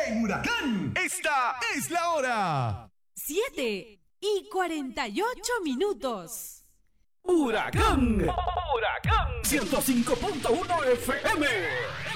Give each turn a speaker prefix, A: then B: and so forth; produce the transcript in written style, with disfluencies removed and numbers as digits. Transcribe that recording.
A: En Huracán, esta es la hora.
B: 7:48.
C: Huracán 105.1 FM.